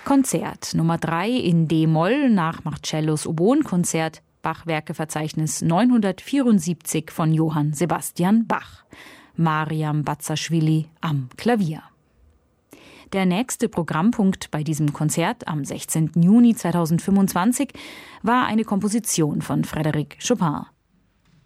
Konzert Nummer 3 in D-Moll nach Marcellos Oboenkonzert, Bachwerkeverzeichnis 974 von Johann Sebastian Bach. Mariam Bazaschwili am Klavier. Der nächste Programmpunkt bei diesem Konzert am 16. Juni 2025 war eine Komposition von Frédéric Chopin.